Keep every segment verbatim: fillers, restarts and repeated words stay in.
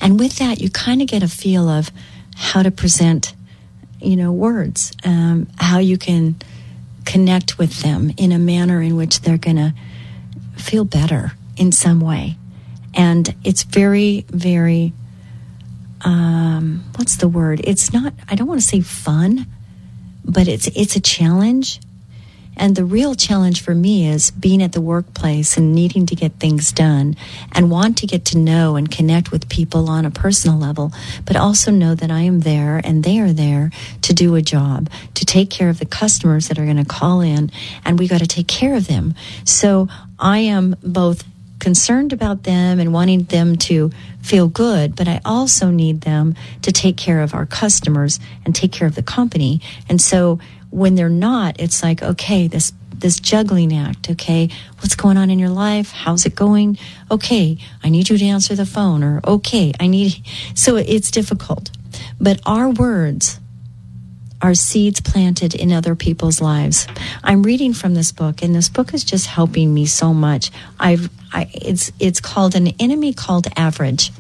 And with that, you kind of get a feel of how to present, you know, words, um, how you can connect with them in a manner in which they're going to feel better in some way. And it's very, very, um, what's the word? It's not, I don't want to say fun, but it's it's a challenge. And the real challenge for me is being at the workplace and needing to get things done and want to get to know and connect with people on a personal level, but also know that I am there and they are there to do a job, to take care of the customers that are going to call in, and we got to take care of them. So I am both concerned about them and wanting them to feel good, but I also need them to take care of our customers and take care of the company. And so when they're not, it's like, okay, this this juggling act, okay, what's going on in your life? How's it going? Okay, I need you to answer the phone, or okay, I need, so it's difficult. But our words are seeds planted in other people's lives. I'm reading from this book, and this book is just helping me so much. I've, I, it's it's called An Enemy Called Average.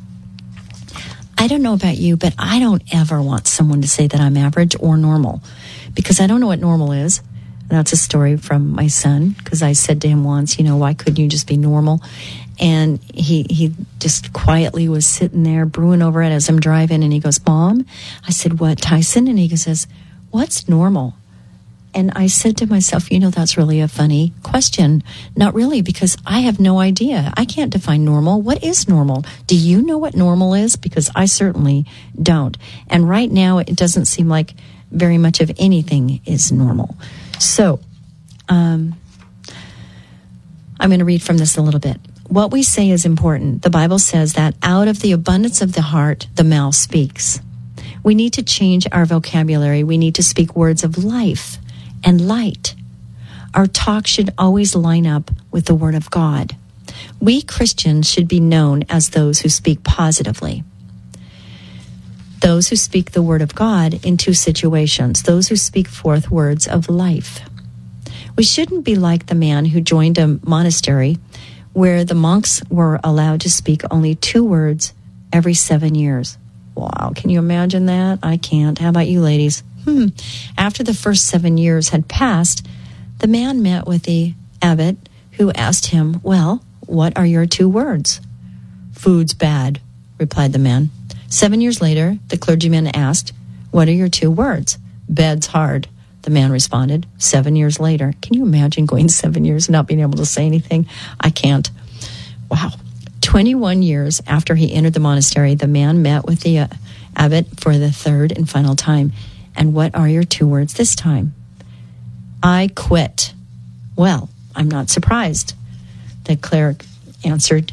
I don't know about you, but I don't ever want someone to say that I'm average or normal, because I don't know what normal is. That's a story from my son, because I said to him once, you know, why couldn't you just be normal? And he he just quietly was sitting there brewing over it as I'm driving, and he goes, Mom? I said, what, Tyson? And he says, what's normal? And I said to myself, you know, that's really a funny question. Not really, because I have no idea. I can't define normal. What is normal? Do you know what normal is? Because I certainly don't. And right now, it doesn't seem like very much of anything is normal. So, um, I'm going to read from this a little bit. What we say is important. The Bible says that out of the abundance of the heart, the mouth speaks. We need to change our vocabulary. We need to speak words of life and light. Our talk should always line up with the Word of God. We Christians should be known as those who speak positively. Those who speak the Word of God in two situations. Those who speak forth words of life. We shouldn't be like the man who joined a monastery where the monks were allowed to speak only two words every seven years. Wow, can you imagine that? I can't. How about you ladies? Hmm. After the first seven years had passed, the man met with the abbot, who asked him, well, what are your two words? Food's bad, replied the man. Seven years later, the clergyman asked, what are your two words? Bed's hard, the man responded. Seven years later. Can you imagine going seven years and not being able to say anything? I can't. Wow. twenty-one years after he entered the monastery, the man met with the uh, abbot for the third and final time. And what are your two words this time? I quit. Well, I'm not surprised. The cleric answered,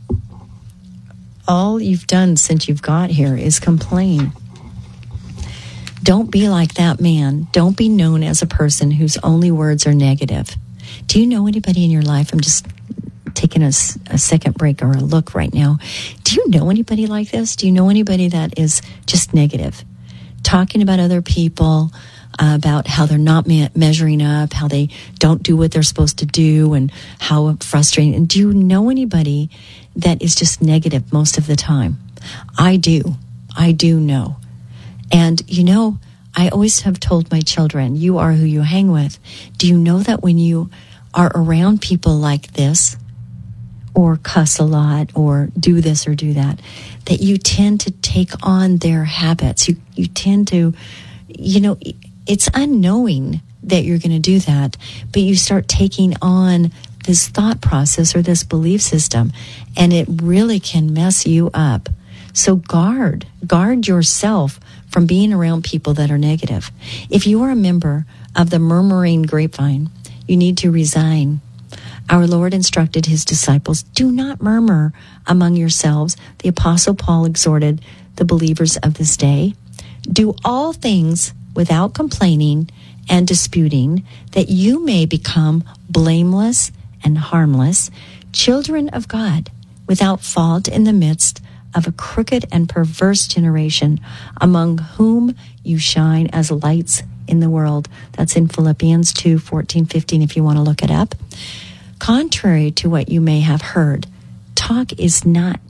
all you've done since you've got here is complain. Don't be like that man. Don't be known as a person whose only words are negative. Do you know anybody in your life? I'm just taking a, a second break or a look right now. Do you know anybody like this? Do you know anybody that is just negative? Talking about other people, uh, about how they're not me- measuring up, how they don't do what they're supposed to do, and how frustrating. And do you know anybody that is just negative most of the time? I do. I do know. And, you know, I always have told my children, you are who you hang with. Do you know that when you are around people like this, or cuss a lot, or do this or do that, that you tend to take on their habits. You you tend to, you know, it's unknowing that you're going to do that, but you start taking on this thought process or this belief system, and it really can mess you up. So guard, guard yourself from being around people that are negative. If you are a member of the murmuring grapevine, you need to resign. Our Lord instructed his disciples, do not murmur among yourselves. The Apostle Paul exhorted the believers of this day, do all things without complaining and disputing, that you may become blameless and harmless, children of God, without fault in the midst of a crooked and perverse generation, among whom you shine as lights in the world. That's in Philippians two, fourteen, fifteen, if you want to look it up. Contrary to what you may have heard, talk is not